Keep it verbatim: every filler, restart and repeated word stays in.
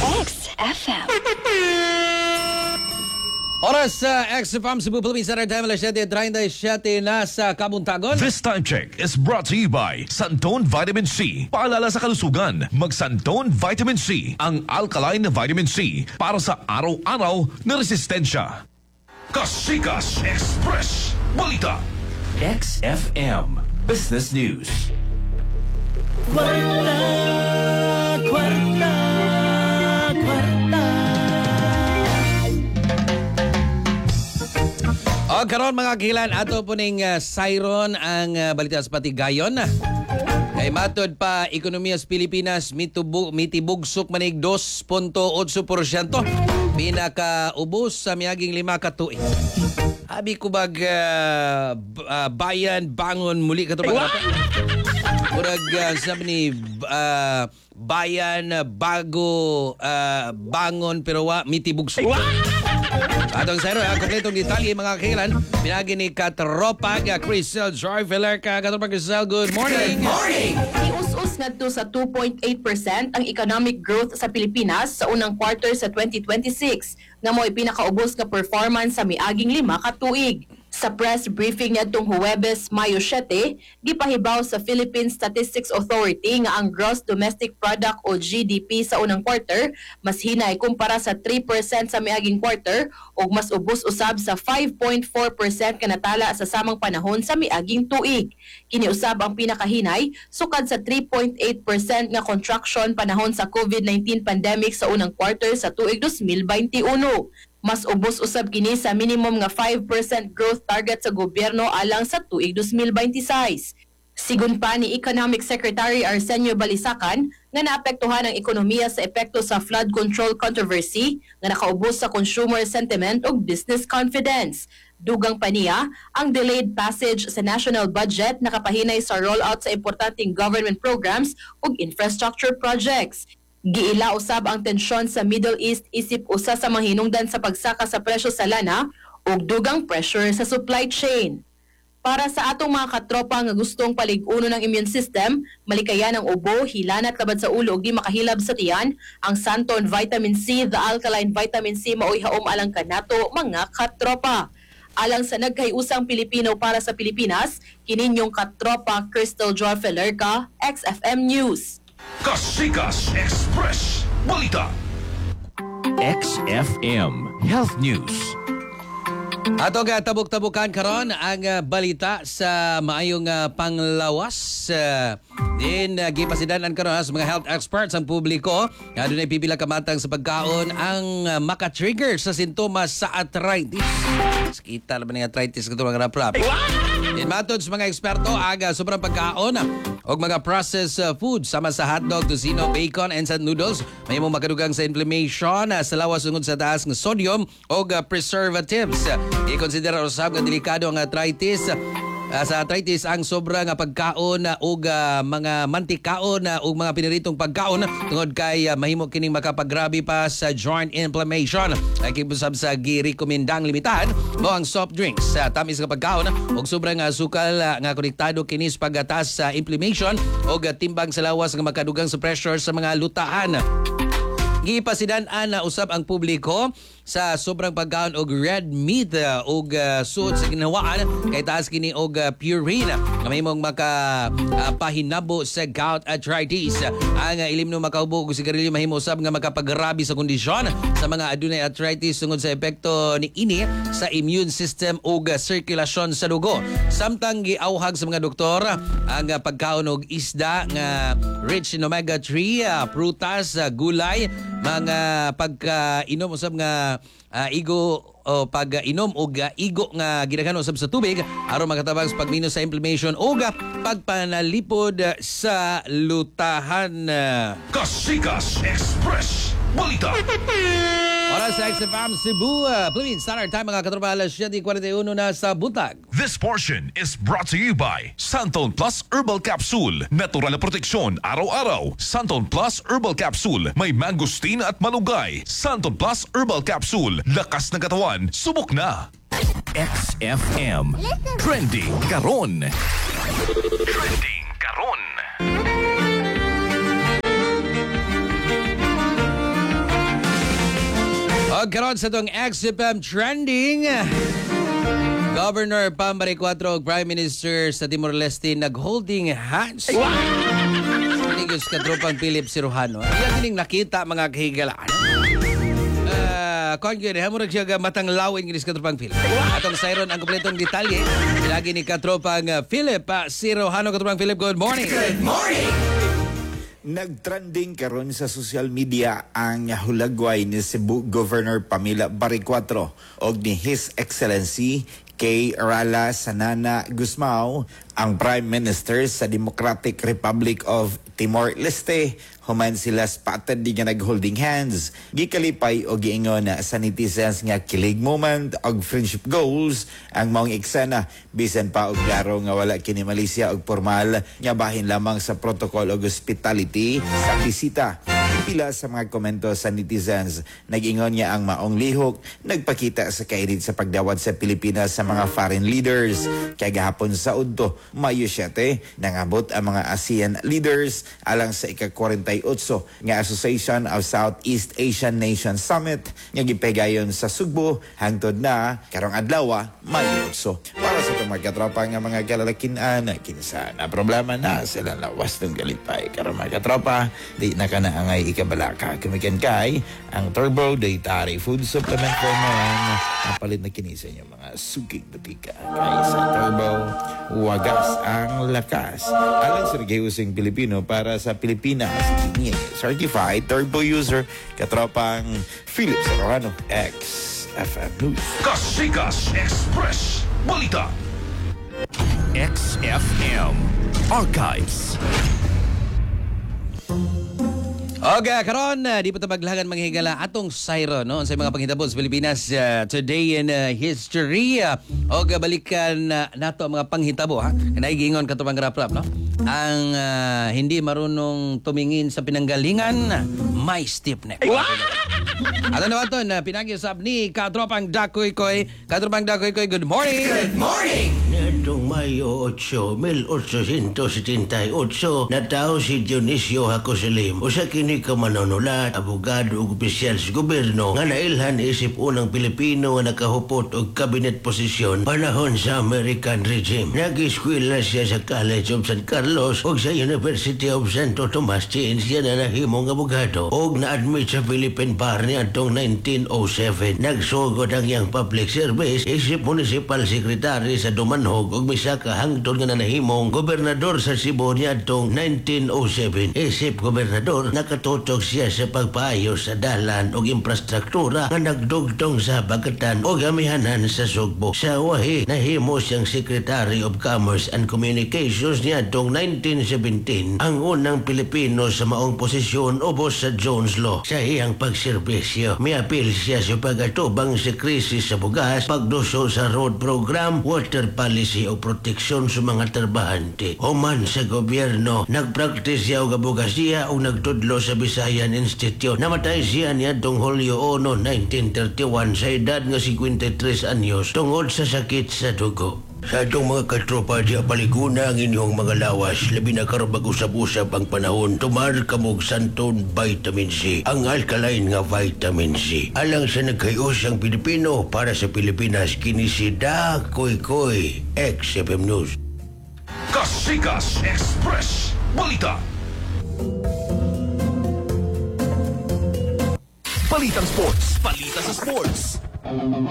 X F M. Oras sa X F M Cebu Philippines Standard Time, alas siyete treinta y siyete na sa Kabuntagon. This time check is brought to you by Santone Vitamin C. Paalala sa kalusugan, mag-Santone Vitamin C, ang alkaline na vitamin C para sa araw-araw na resistensya. Kasikas Express Balita X F M Business News. Kwarta, kwarta, kwarta. O karon mga kilan, ato po ning uh, Siron ang uh, balita sa patigayon. Kay matod pa ekonomiya sa Pilipinas mitubog mitibugsok manig two point eight porsyento. Pinakaubos sa miaging lima ka tuig. Abi ko bag uh, uh, bayan bangon muli kato pag Murag uh, sabi ni uh, bayan uh, bago uh, bangon pero wa mitibugsok. Atong Sero, ang kompletong detalye mga kailan, pinagi ni Katropag, Crystal Joyfeller ka. Katropag Crystal, good morning! Good morning! Ius-us ngadto sa two point eight percent ang economic growth sa Pilipinas sa unang quarter sa twenty twenty-six, nga mo'y pinakaubos nga performance sa miaging lima ka tuig. Sa press briefing nitong Huwebes, Mayo siyete, gipahibaw sa Philippine Statistics Authority nga ang gross domestic product o G D P sa unang quarter mas hinay kumpara sa three percent sa miaging quarter ug mas ubos usab sa five point four percent kanatala sa samang panahon sa miaging tuig. Kini usab ang pinakahinay sukad sa three point eight percent nga contraction panahon sa COVID nineteen pandemic sa unang quarter sa tuig twenty twenty-one. Mas ubos usab kini sa minimum nga five percent growth target sa gobyerno alang sa tuig twenty twenty-six. Sigun pa ni Economic Secretary Arsenio Balisacan nga naapektuhan ang ekonomiya sa epekto sa flood control controversy nga nakaubos sa consumer sentiment ug business confidence. Dugang pa niya, ang delayed passage sa national budget nakapahinay sa rollout sa importanteng government programs ug infrastructure projects. Giila usab ang tensyon sa Middle East isip usa sa mga hinungdan sa pagsaka sa presyo sa lana ug dugang pressure sa supply chain. Para sa atong mga katropa nga gustong palig-uno ng immune system, malikayan ang ubo, hilanat labad sa ulo ug di makahilab sa tiyan, ang Santone Vitamin C, the alkaline vitamin C maoy haom alang kanato mga katropa. Alang sa nagkayusang Pilipino para sa Pilipinas, kininyong katropa Crystal Joyfeller ka, X F M News. Kasikas Express Balita X F M Health News. Ato nga tabuk-tabukan karon ang uh, balita sa maayong uh, panglawas. Uh, din uh, gipasidanan karon sa mga health experts ang publiko nga dunay pipila ka matang sa pagkaon ang uh, maka-trigger sa sintomas sa arthritis. Kita naman ng arthritis kato mga raprap. Din matod sa mga eksperto aga sobrang pagkaon og mga processed uh, food sama sa hotdog, tocino, bacon, and sa noodles may mo makadugang sa inflammation uh, sa lawas tungod sa taas ng sodium o uh, preservatives. I-consider usab nga delikado ang arthritis. Uh, sa arthritis ang sobra nga pagkaon uh, o uh, mga mantikaon uh, o mga piniritong pagkaon tungod kay uh, mahimo kining makapagrabe pa sa joint inflammation. Ay kibusab sa girekomendang limitahan mo ang soft drinks sa uh, tamis nga pagkaon og sobrang uh, sukal uh, nga konektado kini sa paggatas sa uh, inflammation o uh, timbang sa lawas nga makadugang sa pressure sa mga lutaan. Gipasidan-an na usab ang publiko sa sobrang pagkaon og red meat uh, og uh, suot sa ginawaan kay taas kini og uh, purine nga mahimong maka uh, pahinabo sa gout arthritis. Ang uh, ilim no makaubo og sigarilyo mahimo usab nga makapagrabi sa kondisyon sa mga adunay arthritis tungod sa epekto ni ini sa immune system ug uh, sirkulasyon sa dugo. Samtang giawhag sa mga doktor ang uh, pagkaon og isda nga rich in omega three, uh, prutas, uh, gulay, mga pagka-inom usab nga uh, igo o pag-inom og uh, igo nga gidaghan usab sa tubig aron makatabang sa pagminos sa inflammation o pagpanalipod sa lutahan. Kasikas Express Balita Oras sa X F M Cebu, uh, Philippines Standard Time mga katropa, alas siyete forty-one na sa butag. This portion is brought to you by Santone Plus Herbal Capsule. Natural na proteksyon araw-araw. Santone Plus Herbal Capsule. May mangosteen at malunggay. Santone Plus Herbal Capsule. Lakas ng katawan. Subok na. X F M Trending Karon. Trending Karon. O karon sa itong X F M trending, Governor Pambari Cuatro ug Prime Minister sa Timor-Leste nag-holding hands. Pinigos ka tropang Philip Cirujano. Iyan kining nakita mga kahigalaan. Uh, Kuan gyud hamurag siya ga matang lawin ginis ka tropang Philip. Atong sayron ang kompletong detalye. Ilagi ni katropang uh, Philip uh, Cirujano. Katropang Philip, good morning. Good morning. Nagtrending karon sa social media ang hulagway ni Cebu Governor Pamela Baricuatro og ni His Excellency kay Rala Sanana Gusmao, ang Prime Minister sa Democratic Republic of Timor-Leste. Human sila spotted di nga nag-holding hands. Gikalipay o giingon na sa netizens nga kilig moment og friendship goals ang maong eksena. Bisan pa og klaro nga wala kini Malaysia og formal nga bahin lamang sa protocol og hospitality sa bisita. Pila sa mga komento sa netizens, nag-ingon niya ang maong lihok, nagpakita sa kainit sa pagdawat sa Pilipinas sa mga foreign leaders. Kaya gahapon sa udto, Mayo siyete, nangabot ang mga ASEAN leaders alang sa ika-forty-eight nga Association of Southeast Asian Nations Summit nga gipegayon sa Sugbo hangtod na karong adlaw, Mayo eight. Para sa itong mga katropa nga mga kalalakinan, kinsa na problema na sila lawas ng galipay. Karong mga katropa, di na ka na angay ikabalaka. Kumikan kay ang Turbo Dietary Food Supplement for Men. Napalit na kinisa niyo mga suging butika. Kay sa Turbo, wagas ang lakas. Alang sa nag-iusing Pilipino para sa Pilipinas. Certified Turbo User, katropang Philip Cirujano, X F M News. Kasikas Express Balita. X F M Archives. Okay, karon uh, di pa tabaglagan mga higala atong sayro no sa mga panghitabo sa Pilipinas uh, today in uh, history. Uh, og balikan uh, nato ang mga panghitabo ha. Naigingon kato pang rap no. Ang uh, hindi marunong tumingin sa pinanggalingan, may stiff neck. Ato na baton na uh, pinag-usap ni Katropang Dakoy Koy. Katropang Dakoy Koy, good morning. Good morning. Noong Mayo eight, eighteen seventy-eight, natao si Dionisio Hacosalim. Usa kini ka manonulat, abogado ug opisyal sa gobyerno nga nailhan isip unang Pilipino nga nakahupot og cabinet posisyon panahon sa American regime. Nag-eskwela siya sa College of San Carlos ug sa University of Santo Tomas siya na nahimong abogado ug na-admit sa Philippine Bar ni atong nineteen oh seven. Nagsugod ang iyang public service isip municipal secretary sa Dumanhog ug misa ka hangtod nga nanahimong gobernador sa Cebu niadtong nineteen oh seven. Isip gobernador, nakatutok siya sa pagpaayos sa dalan ug infrastruktura nga nagdugtong sa bagatan o gamihanan sa Sugbo. Sa wahi, nahimo siyang Secretary of Commerce and Communications niadtong nineteen seventeen, ang unang Pilipino sa maong posisyon ubos sa Jones Law. Sa iyang pagserbisyo, miapil siya sa pagatubang sa krisis sa bugas, pagduso sa road program, water policy o proteksyon sa mga trabahante. Human sa gobyerno, nagpraktis siya og abogasiya o nagtudlo sa Visayan Institute. Namatay siya niadtong Hulyo one, nineteen thirty-one sa edad nga fifty-three anyos tungod sa sakit sa dugo. Sa itong mga katropa diya paliguna ang inyong mga lawas, labi na karon mag-usap-usap ang panahon, tumar kamog Santon Vitamin C, ang alkaline nga vitamin C. Alang sa nagkayos ang Pilipino para sa Pilipinas, kini si Dakoy Koy, X F M News. Kasikas Express Balita. Balitang Sports. Balita sa Sports.